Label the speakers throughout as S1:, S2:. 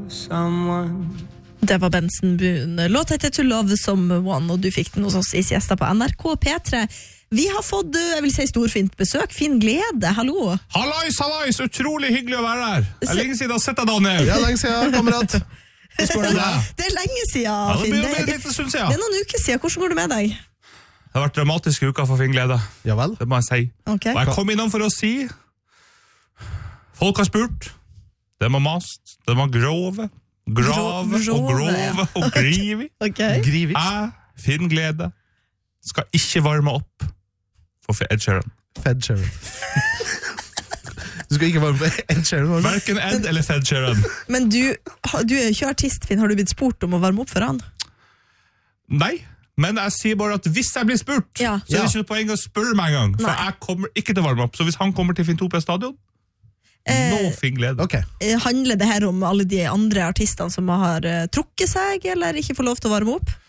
S1: someone.
S2: Det var Benson Boone. Låt heter To Love Someone, og du fikk den hos oss i siesta på NRK P3. Vi har fått, jeg vil si, storfint besøk. Fin glede, hallo.
S3: Hallais, utrolig hyggelig å være her. Det er lenge siden jeg har sett deg, Daniel.
S4: Ja, lenge siden, kamerat.
S2: Det er lenge siden,
S3: Ja, det
S2: Finn.
S3: blir jo en liten stund siden.
S2: Det er noen uker siden. Hvordan går det med deg?
S3: Det har vært dramatiske uker for Finn Glede.
S4: Ja vel.
S3: Det må jeg si.
S2: Ok.
S3: Og jeg kom innom for å si folk har spurt. De har mast. De har grove og grivi.
S2: Ok.
S4: Grivik.
S3: Jeg, Finn Glede, skal ikke varme opp for Ed Sheeran.
S4: Fed Sheeran. Du skal ikke være med Ed Sheeran, var det?
S3: Hverken Ed eller Fed Sheeran.
S2: Men du er ikke artist, Finn. Har du blitt spurt om å varme opp for han?
S3: Nei, men jeg sier bare at hvis jeg blir spurt,
S2: Ja.
S3: så er det ikke noe poeng å spørre meg en gang. For
S2: Nei.
S3: jeg kommer ikke til å varme opp. Så hvis han kommer til Fintopia stadion, nå Finn Glede.
S4: Ok.
S2: Handler det her om alle de andre artistene som har trukket seg, eller ikke får lov til å varme opp?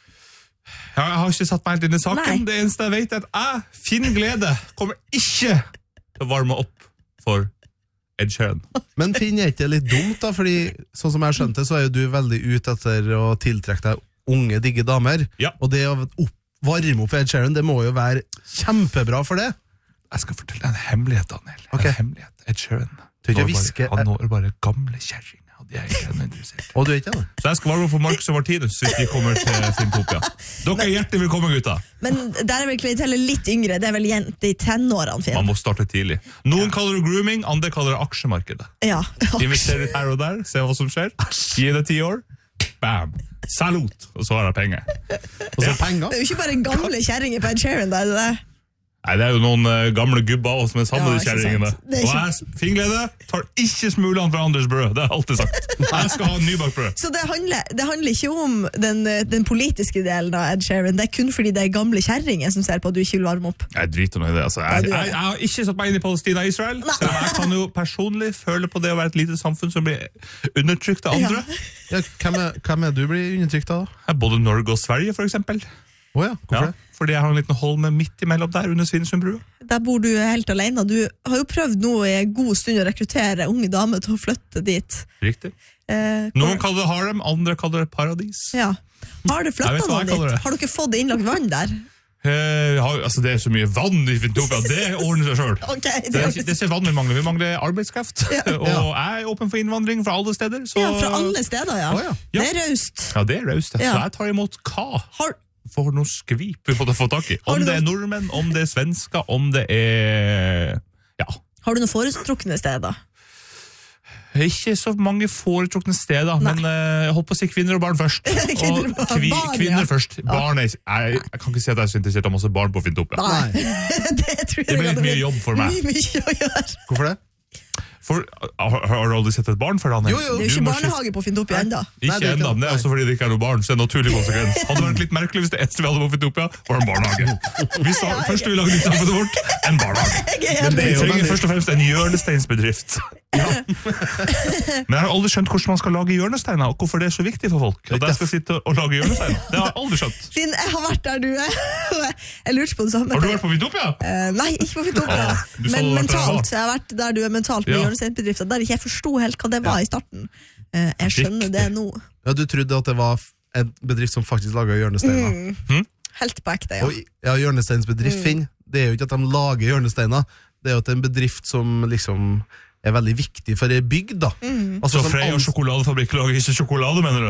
S3: Ja, jeg har ikke satt meg helt inn i saken.
S2: Nei.
S3: Det eneste jeg vet er at jeg, Finn Glede, kommer ikke til å varme opp for Ed Sheeran.
S4: Men finner jeg ikke det litt dumt da, fordi sånn som jeg skjønte, så er jo du veldig ute etter å tiltrekke deg unge, digge damer.
S3: Ja.
S4: Og det å varme opp for Ed Sheeran, det må jo være kjempebra for det.
S3: Jeg skal fortelle deg en hemmelighet, Daniel.
S4: Ok.
S3: En hemmelighet. Ed Sheeran.
S4: Du ikke
S3: når
S4: hviske-
S3: han når bare gamle kjerringer. Og de er ikke interessert.
S4: Og du er ikke det?
S3: Så jeg skal varme opp for Marcus og Martinus hvis de kommer til Fintopia. Dere er hjertelig velkommen, gutta.
S2: Men der er vel klientellet litt yngre. Det er vel jenter i tenårene, Finn.
S3: Man må starte tidlig. Noen kaller det grooming, andre kaller det aksjemarkedet.
S2: Ja.
S3: Invester litt her og der, se hva som skjer. Gi det 10 år. Bam! Salut! Og så har jeg penger.
S4: Og så penger.
S2: Det er jo ikke bare gamle kjerringer på Ed Sheeran, det er det.
S3: Nei, det er jo noen gamle gubber også med samme
S2: Ja, ikke
S3: kjerringene.
S2: sant. Det er
S3: Og jeg, Finn Glede, tar ikke smulene fra Anders brød. Det har jeg alltid sagt. Jeg skal ha nybakt brød.
S2: Så det handler ikke om den politiske delen av Ed Sheeran. Det er kun fordi det er gamle kjerringer som ser på at du ikke vil varme opp.
S3: Jeg driter nå i det, altså. Jeg har ikke satt meg inn i Palestina og Israel, så jeg kan jo personlig føle på det å være et lite samfunn som blir undertrykt av andre.
S4: Ja, hvem er du blir undertrykt av da?
S3: Både Norge og Sverige, for eksempel.
S4: Åja, hvorfor
S3: Ja,
S4: det?
S3: fordi jeg har en liten holme midt imellom der under Svinesundbrua.
S2: Der bor du helt alene. Du har jo prøvd nå i en god stund å rekruttere unge damer til å flytte dit.
S3: Riktig. Noen kaller det harem, andre kaller det paradis.
S2: Ja. Har det
S3: Jeg
S2: flyttet
S3: vet hva
S2: noen
S3: jeg kaller
S2: dit?
S3: det.
S2: Har dere fått innlagt vann der?
S3: Altså det er så mye vann i Fintopia, det ordner seg selv.
S2: Ok,
S3: Det er ikke vann vi mangler, vi mangler arbeidskraft. Og jeg er åpen for innvandring fra alle steder. Så...
S2: Ja, fra alle steder, ja.
S4: Å, ja.
S2: Det er raust.
S3: Ja, det er raust.
S2: Ja.
S3: Så jeg tar imot hva?
S2: Har,
S3: For noe skvip vi måtte få tak i.
S2: Har
S3: Om
S2: du
S3: det er
S2: noe-
S3: nordmenn, om det er svensker, om det er... Ja,
S2: har du noen foretrukne steder?
S3: ikke så mange foretrukne steder, men jeg holdt på å si kvinner og barn først.
S2: Kvinner og barn, ja.
S3: Kvinner først. Barn jeg kan ikke si at jeg er så interessert av masse barn på Fintopia.
S2: Nei. Det tror jeg
S3: Det blir litt
S2: hadde
S3: mye jobb for meg.
S2: Mye å gjøre.
S4: Hvorfor det?
S3: For, har du aldri sett et barn før, Daniel?
S4: Jo, jo.
S2: Det er jo
S3: Du
S2: ikke
S3: må
S2: barnehage på Fintopia enda.
S4: Nei, det
S3: Ikke
S4: er ikke
S3: enda,
S4: det.
S3: men det er også fordi det ikke er noe barn, så det er en naturlig konsekvens. Hadde vært litt merkelig hvis det eneste vi hadde på Fintopia var en barnehage. Vi sa først vi lagde samfunnet vårt, en barnehage.
S2: Jeg er
S3: Men det
S2: enig.
S3: trenger først og fremst en hjørnesteinsbedrift. Men jeg har aldri skjønt hvordan man skal lage hjørnesteiner, og hvorfor det er så viktig for folk. At jeg skal sitte og lage hjørnesteiner. Det har jeg aldri skjønt.
S2: Finn, jeg har vært der du er. Jeg lurte på det samme.
S3: Har du vært på Fintopia?
S2: Nei, ikke på Fintopia.
S3: Du sa
S2: Men
S3: du har vært der,
S2: mentalt. Jeg har vært der du er mentalt med
S3: Ja.
S2: hjørnesteinsbedrifter, der ikke jeg forsto helt hva det var i starten. Jeg skjønner det nå.
S4: Ja, du trodde at det var en bedrift som faktisk lager hjørnesteiner.
S2: Helt på ekte, ja.
S4: Og ja, hjørnesteinsbedrift, Finn, det er jo ikke at de lager hjørnesteiner, det er jo at det er en bedrift som liksom er veldig viktig for en bygd, da. Altså,
S3: Så
S4: som
S3: Frey og sjokoladefabrikk lager ikke sjokolade, mener du?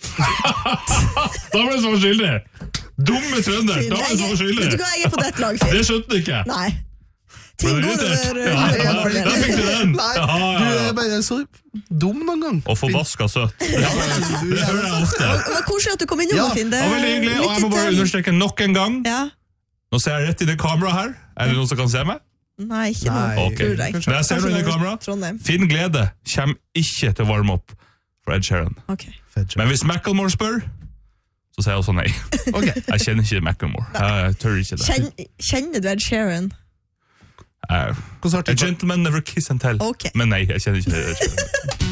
S3: Da ble det så skyldig! Dumme trønder! Da ble det så
S2: Vet
S3: skyldig!
S2: du hva, jeg er på ditt lag, Finn.
S3: Det skjønte du ikke!
S2: Nei.
S3: Ble
S2: Ting
S3: du
S2: går
S3: irritert?
S2: over
S3: Ja, da fikk du den!
S4: Nei,
S3: Ja, ja,
S4: du
S3: ja.
S4: er bare så dum noen gang.
S3: Og forbaska søt. Det hører jeg ofte.
S2: Det var koselig at du kom innom,
S4: Ja,
S2: Finn.
S3: Det var veldig hyggelig, og jeg må bare understreke nok en gang.
S2: Ja.
S3: Nå ser jeg rett i det kameraet her. Er det noen som kan se meg?
S2: Nei, ikke noe.
S4: Nei,
S3: Ok.
S2: Tror jeg.
S3: Men jeg ser noe i det kameraet.
S2: Trondheim.
S3: Finn Glede kommer ikke til å varme opp for Ed Sheeran.
S2: Ok.
S3: Men hvis Macklemore spør, så sier jeg også nei.
S4: Ok.
S3: Jeg kjenner ikke Macklemore. Jeg tør ikke det.
S2: Kjenner du Ed Sheeran?
S3: A
S4: Hvordan har
S3: gentleman never kiss and tell.
S2: Ok.
S3: Men nei, jeg kjenner ikke Ed Sheeran.